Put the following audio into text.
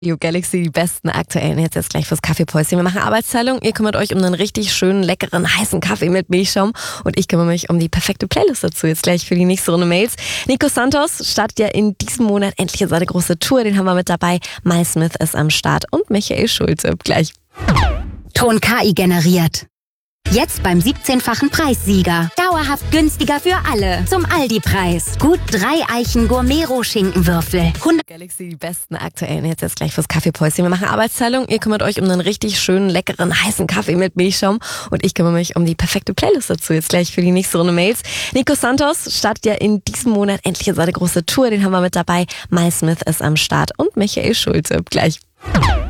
Galaxy, die besten aktuellen Hits jetzt gleich fürs Kaffeepäuschen. Wir machen Arbeitsteilung. Ihr kümmert euch um einen richtig schönen, leckeren, heißen Kaffee mit Milchschaum. Und ich kümmere mich um die perfekte Playlist dazu. Jetzt gleich für die nächste Runde Mails. Nico Santos startet ja in diesem Monat endlich in seine große Tour. Den haben wir mit dabei. Mai Smith ist am Start und Michael Schulte. Gleich. Ton KI generiert. Jetzt beim 17-fachen Preissieger. Dauerhaft günstiger für alle. Zum Aldi-Preis. Gut 3 Eichen Gourmet-Schinkenwürfel. Galaxy, die besten aktuellen Hits jetzt gleich fürs Kaffeepäuschen. Wir machen Arbeitsteilung. Ihr kümmert euch um einen richtig schönen, leckeren, heißen Kaffee mit Milchschaum. Und ich kümmere mich um die perfekte Playlist dazu. Jetzt gleich für die nächste Runde Mails. Nico Santos startet ja in diesem Monat endlich in seine große Tour. Den haben wir mit dabei. Mai Smith ist am Start und Michael Schulte. Gleich.